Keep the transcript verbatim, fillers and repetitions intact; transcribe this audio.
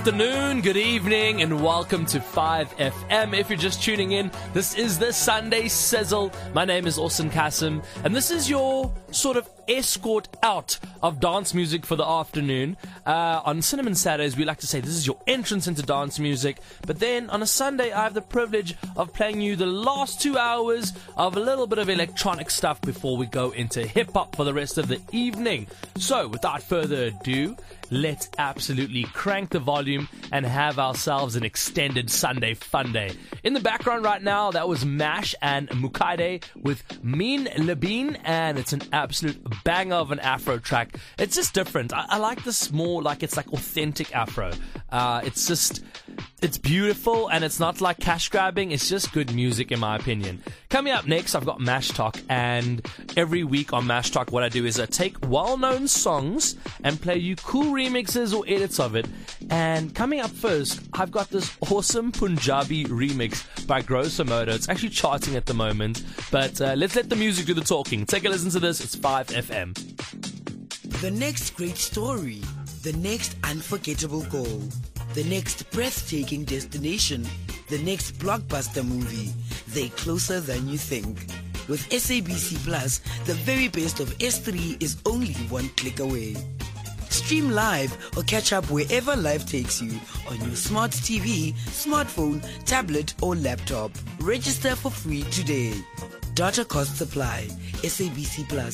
afternoon, good evening, and welcome to five F M. If you're just tuning in, this is the Sunday Sizzle. My name is Austin Kasim, and this is your sort of escort out of dance music for the afternoon. Uh, on Cinnamon Saturdays, we like to say this is your entrance into dance music. But then on a Sunday, I have the privilege of playing you the last two hours of a little bit of electronic stuff before we go into hip-hop for the rest of the evening. So, without further ado, let's absolutely crank the volume and have ourselves an extended Sunday fun day. In the background right now, that was Mash and Mukaide with Mean Labine, and it's an absolute banger of an Afro track. It's just different. I, I like this more like it's like authentic Afro. Uh, it's just... It's beautiful, and it's not like cash grabbing. It's just good music, in my opinion. Coming up next, I've got Mash Talk, and every week on Mash Talk, what I do is I take well-known songs and play you cool remixes or edits of it. And coming up first, I've got this awesome Punjabi remix by Grosso Modo. It's actually charting at the moment, but uh, let's let the music do the talking. Take a listen to this. It's five F M. The next great story, the next unforgettable goal, the next breathtaking destination, the next blockbuster movie. They're closer than you think. With S A B C Plus, the very best of S three is only one click away. Stream live or catch up wherever life takes you on your smart T V, smartphone, tablet or laptop. Register for free today. Data costs apply. S A B C Plus.